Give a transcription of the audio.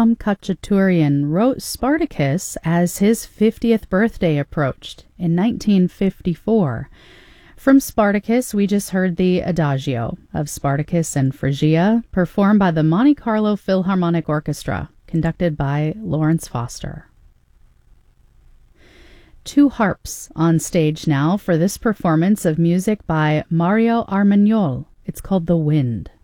Guillaume Khachaturian wrote Spartacus as his 50th birthday approached in 1954. From Spartacus, we just heard the Adagio of Spartacus and Phrygia, performed by the Monte Carlo Philharmonic Orchestra, conducted by Lawrence Foster. Two harps on stage now for this performance of music by Mario Armagnol. It's called The Wind.